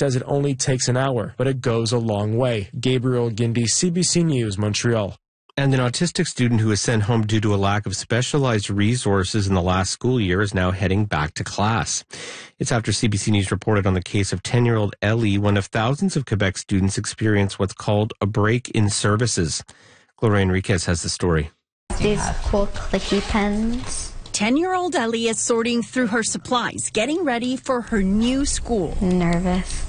says it only takes an hour, but it goes a long way. Gabriel Gindi, CBC News, Montreal. And an autistic student who was sent home due to a lack of specialized resources in the last school year is now heading back to class. It's after CBC News reported on the case of 10-year-old Ellie, one of thousands of Quebec students experience what's called a break in services. Gloria Enriquez has the story. These cool clicky pens. 10-year-old Ellie is sorting through her supplies, getting ready for her new school. Nervous.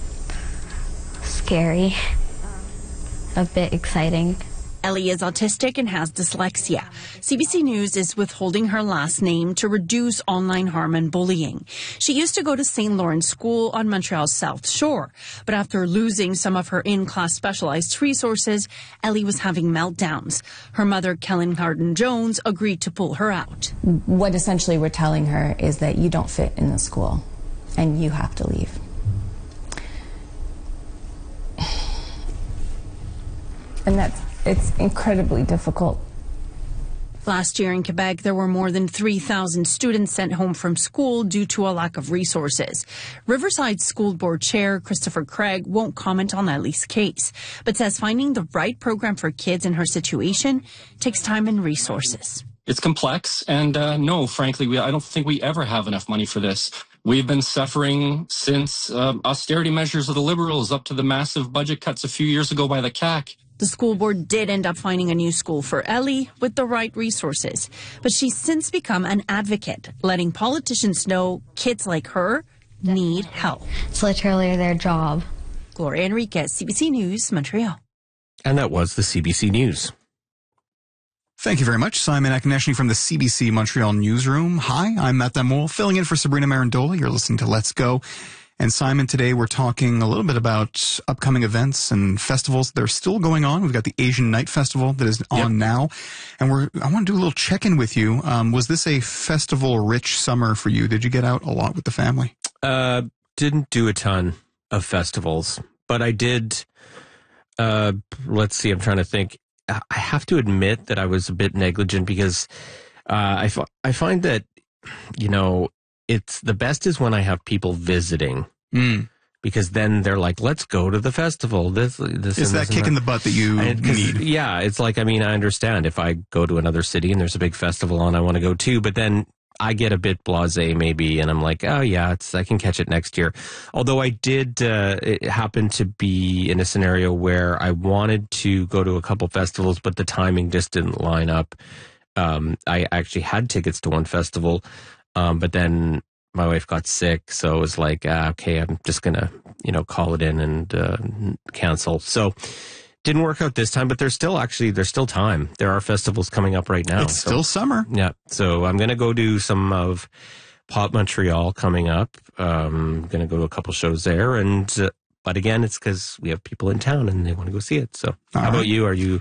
Scary. A bit exciting. Ellie is autistic and has dyslexia. CBC News is withholding her last name to reduce online harm and bullying. She used to go to St. Lawrence School on Montreal's South Shore, but after losing some of her in-class specialized resources, Ellie was having meltdowns. Her mother, Kellen Carden-Jones, agreed to pull her out. What essentially we're telling her is that you don't fit in the school and you have to leave. And it's incredibly difficult. Last year in Quebec, there were more than 3,000 students sent home from school due to a lack of resources. Riverside School Board Chair Christopher Craig won't comment on Ellie's case, but says finding the right program for kids in her situation takes time and resources. It's complex, and no, frankly, I don't think we ever have enough money for this. We've been suffering since austerity measures of the Liberals up to the massive budget cuts a few years ago by the CAQ. The school board did end up finding a new school for Ellie with the right resources, but she's since become an advocate, letting politicians know kids like her need help. It's literally their job. Gloria Enriquez, CBC News, Montreal. And that was the CBC News. Thank you very much. Simon Akineshny from the CBC Montreal newsroom. Hi, I'm Matt Damol, filling in for Sabrina Marandola. You're listening to Let's Go. And Simon, today we're talking a little bit about upcoming events and festivals that are still going on. We've got the Asian Night Festival that is on now. And I want to do a little check-in with you. Was this a festival-rich summer for you? Did you get out a lot with the family? Didn't do a ton of festivals, but I did, let's see, I'm trying to think. I have to admit that I was a bit negligent because I find that, you know, it's the best is when I have people visiting because then they're like, let's go to the festival. This is that kick in the butt that you need. Yeah, it's like, I mean, I understand if I go to another city and there's a big festival on, I want to go too, but then I get a bit blasé maybe, and I'm like, oh yeah, I can catch it next year. Although I did, it happened to be in a scenario where I wanted to go to a couple festivals, but the timing just didn't line up. I actually had tickets to one festival, but then my wife got sick, so it was like, okay, I'm just gonna, call it in and cancel. So didn't work out this time, but there's still time. There are festivals coming up right now. It's still summer. Yeah. So I'm going to go do some of Pop Montreal coming up. I'm going to go to a couple shows there. But again, it's because we have people in town and they want to go see it. So how about you? Are you...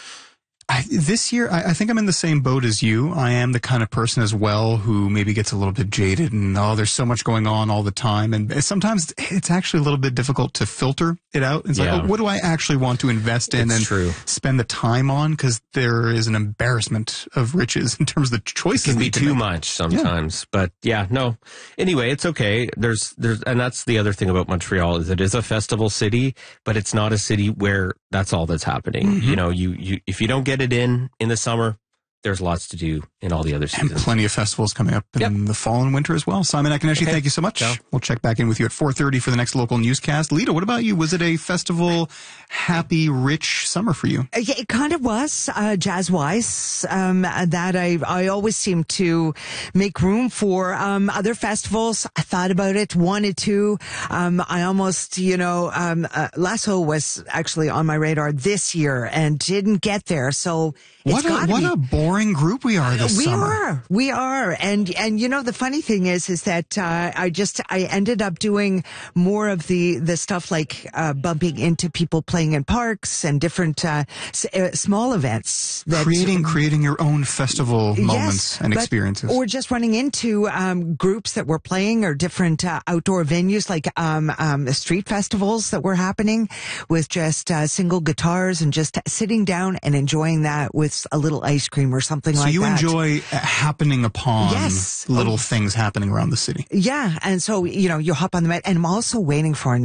This year, I think I'm in the same boat as you. I am the kind of person as well who maybe gets a little bit jaded and, there's so much going on all the time. And sometimes it's actually a little bit difficult to filter it out. It's like, what do I actually want to invest in spend the time on? Because there is an embarrassment of riches in terms of the choices. It can be too much sometimes. Yeah. But no. Anyway, it's okay. And that's the other thing about Montreal is it is a festival city, but it's not a city where that's all that's happening. Mm-hmm. If you don't get it in the summer, there's lots to do in all the other seasons. And plenty of festivals coming up in the fall and winter as well. Simon Akineshny, thank you so much. Yeah. We'll check back in with you at 4:30 for the next local newscast. Lita, what about you? Was it a festival, happy, rich summer for you? Yeah, it kind of was, jazz-wise, that I always seem to make room for. Other festivals, I thought about it, wanted to. I almost, Lasso was actually on my radar this year and didn't get there. So what a boring group we are this summer. We are. And the funny thing is that, I ended up doing more of the stuff like, bumping into people playing in parks and different, small events. Creating your own festival moments and experiences. Or just running into, groups that were playing or different, outdoor venues like, street festivals that were happening with just, single guitars and just sitting down and enjoying that with a little ice cream or something like that. So you enjoy happening upon little things happening around the city. Yeah. And so, you hop on the mat. And I'm also waiting for